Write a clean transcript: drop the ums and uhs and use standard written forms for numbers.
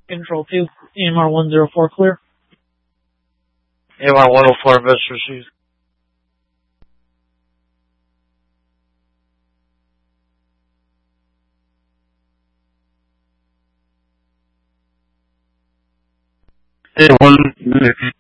Control 2, EMR 104 clear. AMR 104, best received. A1,